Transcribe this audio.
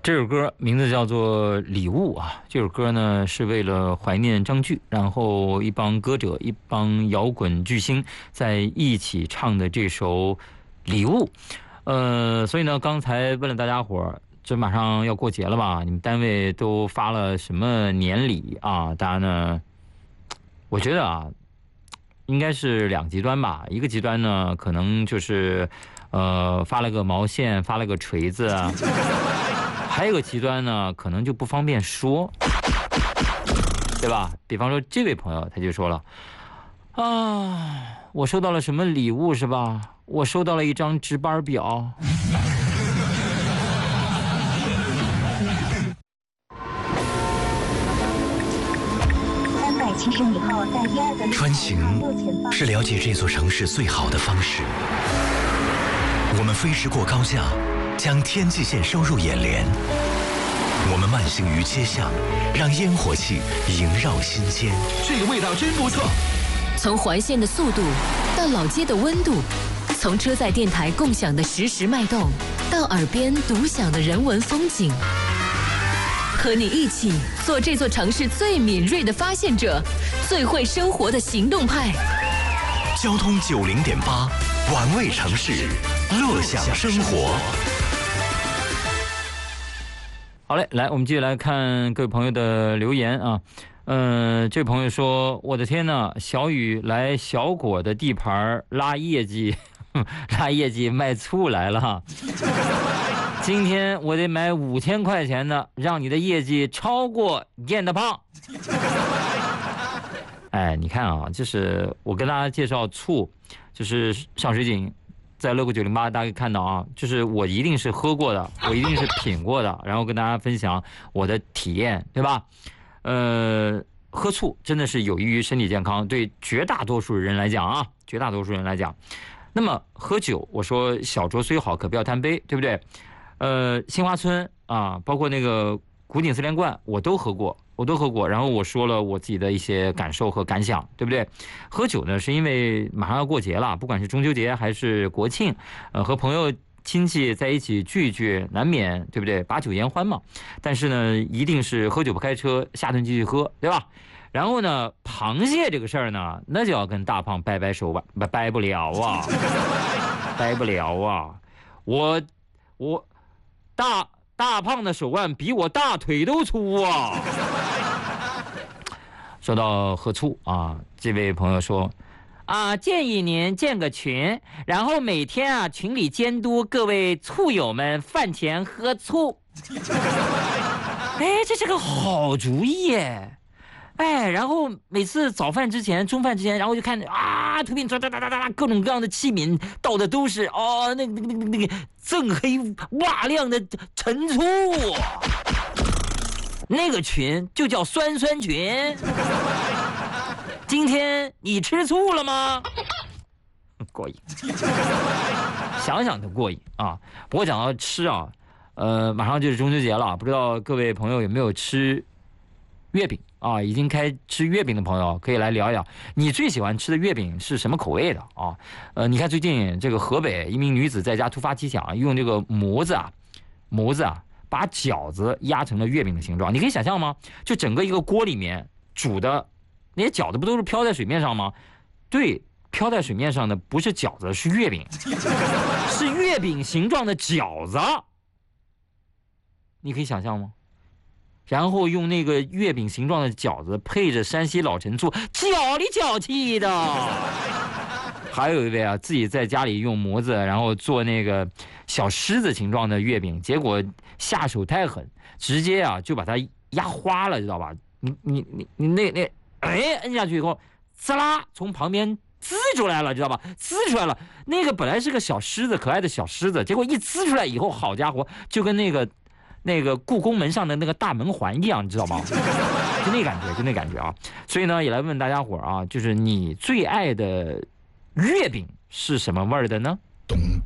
这首歌名字叫做《礼物》啊。这首歌呢是为了怀念张炬，然后一帮歌者、一帮摇滚巨星在一起唱的这首《礼物》。所以呢，刚才问了大家伙儿，这马上要过节了吧？你们单位都发了什么年礼啊？大家呢，我觉得啊，应该是两个极端吧。一个极端呢，可能就是发了个毛线，发了个锤子啊。还有一个极端呢，可能就不方便说，对吧？比方说这位朋友他就说了，啊，我收到了什么礼物是吧？我收到了一张值班表。 穿行是了解这座城市最好的方式。我们飞驰过高架，将天际线收入眼帘。我们慢行于街巷，让烟火气萦绕心间。 这个味道真不错。 从环线的速度到老街的温度，从车载电台共享的实时脉动，到耳边独享的人文风景，和你一起做这座城市最敏锐的发现者，最会生活的行动派。 交通90.8，玩味城市，乐享生活。 好嘞，来，我们继续来看各位朋友的留言啊。这位朋友说：“我的天呐，小雨来小果的地盘拉业绩，拉业绩卖醋来了。今天我得买5000块钱的，让你的业绩超过燕的胖。”哎，你看啊，就是我跟大家介绍醋，就是上水井。在乐谷908，大家可以看到啊，就是我一定是喝过的，我一定是品过的，然后跟大家分享我的体验，对吧？喝醋真的是有益于身体健康，对绝大多数人来讲啊，绝大多数人来讲。那么喝酒，我说小酌虽好，可不要贪杯，对不对？新华村啊，包括那个古井4连冠，我都喝过。然后我说了我自己的一些感受和感想，对不对？喝酒呢，是因为马上要过节了，不管是中秋节还是国庆，和朋友亲戚在一起聚一聚，难免对不对？把酒言欢嘛。但是呢，一定是喝酒不开车，下顿继续喝，对吧？然后呢，螃蟹这个事儿呢，那就要跟大胖掰掰手吧，掰不了啊，掰不了啊。我大胖的手腕比我大腿都粗啊。说到喝醋啊，这位朋友说啊，建议您建个群，然后每天啊群里监督各位醋友们饭前喝醋。哎，这是个好主意耶！哎，然后每次早饭之前、中饭之前，然后就看啊，特别哒各种各样的器皿倒的都是哦，那个锃黑瓦亮的陈醋。那个群就叫酸群。今天你吃醋了吗？过瘾，想想都过瘾啊！不过讲到吃啊，马上就是中秋节了，不知道各位朋友有没有吃月饼啊？已经开吃月饼的朋友可以来聊一聊，你最喜欢吃的月饼是什么口味的啊？你看最近这个河北一名女子在家突发奇想，用这个模子啊。把饺子压成了月饼的形状，你可以想象吗？就整个一个锅里面煮的那些饺子不都是飘在水面上吗？对，飘在水面上的不是饺子，是月饼，是月饼形状的饺子，你可以想象吗？然后用那个月饼形状的饺子配着山西老陈醋，搅里搅气的。还有一位啊，自己在家里用模子，然后做那个小狮子形状的月饼，结果下手太狠，直接啊就把它压花了，知道吧？你哎摁下去以后，呲啦从旁边滋出来了，知道吧？滋出来了，那个本来是个小狮子，可爱的小狮子，结果一滋出来以后，好家伙，就跟那个故宫门上的那个大门环一样，你知道吗？就那感觉啊！所以呢，也来问大家伙啊，就是你最爱的月饼是什么味儿的呢？